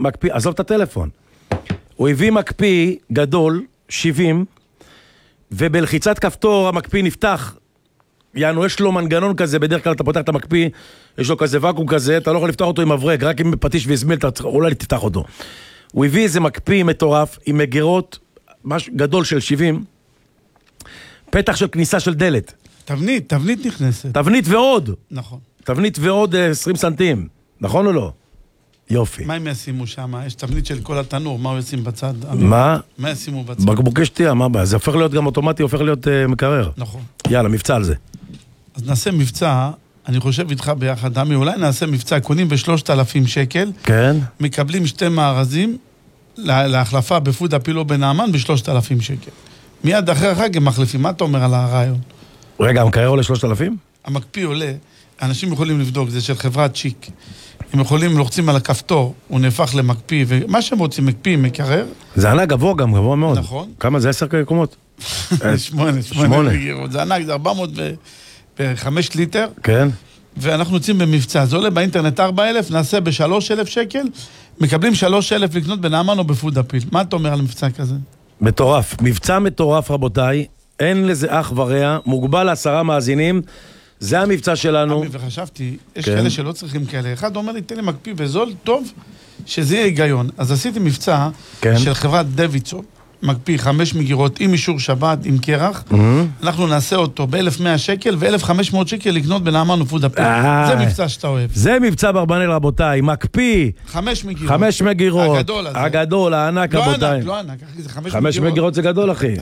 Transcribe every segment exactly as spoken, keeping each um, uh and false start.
מקפיא, עזוב את הטלפון. הוא הביא מקפיא גדול, שבעים, ובלחיצת כפתור המקפיא נפתח. יענו, יש לו מנגנון כזה, בדרך כלל אתה פותח את המקפיא, יש לו כזה ואקום כזה, אתה לא יכול לפתוח אותו עם מברק, רק עם פטיש והזמיל, אתה אולי תפתח אותו. הוא הביא איזה מקפיא מטורף, עם מגירות, משהו גדול של שבעים, פתח של כניסה של דלת. תבנית, תבנית נכנסת. תבנית ועוד. נכון. תבנית ועוד עשרים סנטים. נכון או לא? יופי. מה הם ישימו שם? יש תבנית של כל התנור, מה הוא ישים בצד? מה? מה ישימו בצד? בקבוקי שתייה, מה הבעיה? זה הופך להיות גם אוטומטי, הופך להיות uh, מקרר. נכון. יאללה, מבצע על זה. אז נעשה מבצע, אני חושב איתך ביחד, דמי, אולי נעשה מבצע, קונים בשלושת אלפים שקל, כן. מקבלים שתי מארזים, לה, להחלפה בפוד אפילו בנעמן בשלושת אלפים שקל. מיד אחרי החג הם מחליפים. מה אתה אומר על הרעיון? רגע, המקרר עולה שלושת אלפים? המקפיא עולה, אנשים יכולים לבדוק, זה של חברת צ'יק. הם יכולים, לוחצים על הכפתור, הוא נהפך למקפיא, ומה שהם רוצים, מקפיא, מקרר. זה ענק גבוה גם, גבוה מאוד. נכון. כמה זה? עשר קומות? שמונה, שמונה. זה ענק, זה ארבע מאות וחמש ליטר. כן. ואנחנו יוצאים במבצע, זה עולה באינטרנט ארבע אלף, נעשה ב-שלוש אלף שקל, מקבלים שלוש אלף לקנות בנעמן או בפוד אפיל. מה אתה אומר על מבצע כזה? מטורף. מבצע מטורף, רבותיי. אין לזה אח ורע, מוגבל לעשרה מאזינים. זה המבצע שלנו. עמי, וחשבתי, יש כאלה שלא צריכים כאלה. אחד אומר לי, תן לי מקפיא בזול, טוב, שזה יהיה היגיון. אז עשיתי מבצע של חברת דוידסון, מקפיא חמש מגירות עם אישור שבת, עם קרח. אנחנו נעשה אותו ב-אלף ומאה שקל ו-אלף וחמש מאות שקל לקנות בנעמן ופוד אפיל. זה מבצע שאתה אוהב. זה מבצע ברבנל, רבותיי. מקפיא. חמש מגירות. חמש מגירות. הגדול הזה. הגדול, הענק, רבותיי. לא ענק, לא ענק. חמש מגירות זה גדול, אחי.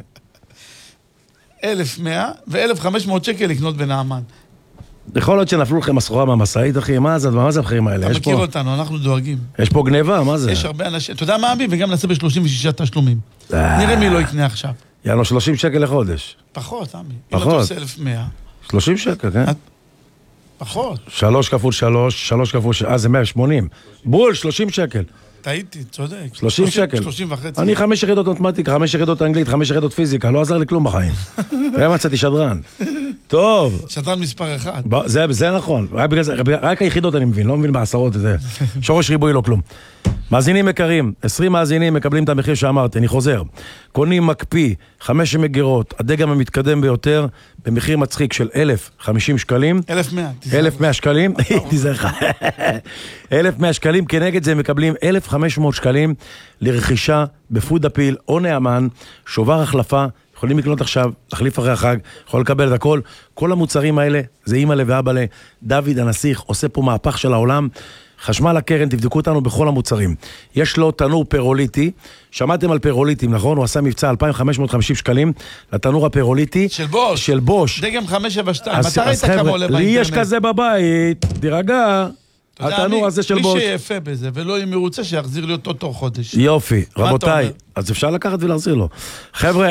אלף ומאה ו-אלף וחמש מאות שקל לקנות בנעמן. יכול להיות שנפלו לכם הסחורה מהמסעית, אחי, מה זה, מה זה הבחירים האלה? אתה מכיר אותנו, אנחנו דואגים. יש פה גניבה, מה זה? יש הרבה אנשים, אתה יודע מה אבי? וגם נעשה ב-שלושים ושישה תשלומים. נראה מי לא יקנה עכשיו. יאללה, שלושים שקל לחודש. פחות, אבי. פחות. אם אתה עושה אלף ומאה. שלושים שקל, כן? פחות. שלוש כפול שלוש, שלוש כפול שלוש, אה, זה מאה ושמונים. בול, שלושים שקל. טעיתי, צודק. שלושים שקל. שלושים וחצי. אני חמש יחידות מתמטיקה, חמש יחידות אנגלית, חמש יחידות פיזיקה, לא עזר לי כלום בחיים. והם מצאתי שדרן. טוב. שדרן מספר אחד. זה, זה נכון. רק היחידות אני מבין, לא מבין בעשרות, זה שורש ריבוי לא כלום. מאזינים יקרים, עשרים מאזינים מקבלים את המחיר שאמרתי, אני חוזר. קונים מקפיא, חמש מגירות, הדגם המתקדם ביותר, במחיר מצחיק של אלף וחמישים שקלים. אלף ומאה. אלף ומאה שקלים, תיזהר לך. אלף ומאה שקלים, כנגד זה מקבלים אלף וחמש מאות שקלים לרכישה בפוד אפיל או נעמן, שובר החלפה, יכולים לקנות עכשיו, להחליף אחרי החג, יכול לקבל את הכל. כל המוצרים האלה, זה אמא לה ואבא לה, דוד הנסיך עושה פה מהפך של העולם. חשמל הקרן, תבדקו אותנו בכל המוצרים. יש לו תנור פירוליטי, שמעתם על פירוליטים, נכון? הוא עשה מבצע אלפיים וחמש מאות וחמישים שקלים, לתנור הפירוליטי. של בוש. של בוש. דגם חמש שבע שתיים. אתה ראית כמה עולה באינטרנט? לי יש כזה בבית, תירגע. התנור הזה של בוש. מי שיפה בזה, ולא יהיה מרוצה, שיחזיר לי אותו תוך חודש. יופי, רבותיי. אז אפשר לקחת ולהחזיר לו. חבר'ה,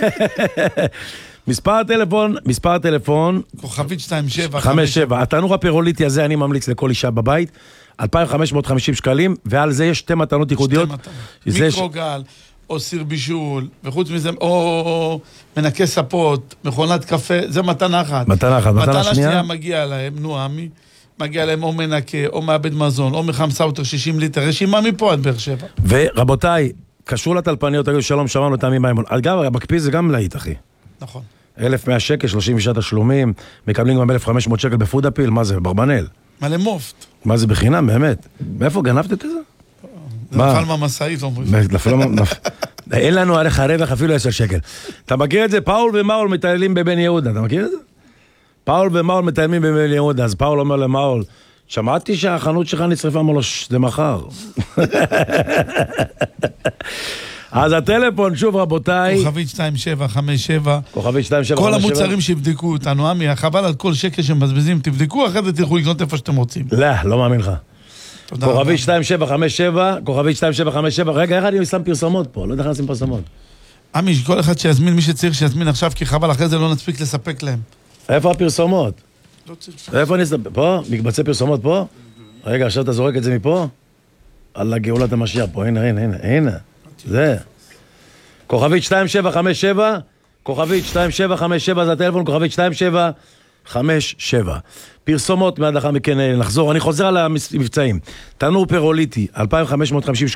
מספר הטלפון, מספר הטלפון. כוכבית שתיים שבע חמש שבע. התנור הפירוליטי הזה אני ממליץ לכל אישה בבית. אלפיים וחמש מאות וחמישים שקלים, ועל זה יש שתי מתנות ייחודיות. מיקרוגל, או סיר בישול, וחוץ מזה, או מנקה ספות, מכונת קפה, זה מתנה אחת. מתנה אחת, מתנה שנייה. מתנה שנייה מגיע להם, נו עמי, מגיע להם או מנקה, או מעבד מזון, או מחם סאוטר שישים ליטר, רשימה מפה עד באר שבע. ורבותיי, קשור לטלפניות, תגידו שלום, שמענו את עמי מימון. אגב, המקפיא זה גם להיט, אחי. נכון. אלף ומאה שקל, שלושים ושש תשלומים, מקבלים גם אלף וחמש מאות שקל בפוד אפיל, מה זה, ברבנל? מלא מופת. מה זה בחינם, באמת? מאיפה גנבת את זה? זה נפל מהמסעית, אומרים. אין לנו עליך רווח אפילו עשר שקל. אתה מכיר את זה? פאול ומאול מטיילים בבן יהודה, אתה מכיר את זה? פאול ומאול מטיילים בבן יהודה, אז פאול אומר למאול, שמעתי שהחנות שלך נצרפה, אמר לו, זה מחר. אז הטלפון, שוב רבותיי. כוכבית שתיים שבע חמש שבע. כוכבית שתיים שבע חמש שבע. כל המוצרים שיבדקו אותנו, עמי, חבל על כל שקל שמבזבזים, תבדקו, אחרי זה תלכו לקנות איפה שאתם רוצים. לא, לא מאמין לך. כוכבית שתיים שבע חמש שבע, כוכבית שתיים שבע חמש שבע. רגע, איך אני שם פרסומות פה? לא יודע איך נשים פרסומות. עמי, כל אחד שיזמין, מי שצריך שיזמין עכשיו, כי חבל, אחרי זה לא נספיק לספק להם. איפה הפרסומות? לא צריך. איפה אני אספק? פה? מקבצי פרסומות פה? רגע, עכשיו אתה זורק את זה מפה? על גאולת המשיח פה, הנה, הנה, הנה, הנה. זה. כוכבית שתיים שבע חמש שבע, כוכבית שתיים שבע חמש שבע, זה הטלפון, כוכבית שתיים שבע חמש שבע. פרסומות מיד לאחר מכן נחזור, אני חוזר על המבצעים. תנור פירוליטי, אלפיים וחמש מאות וחמישים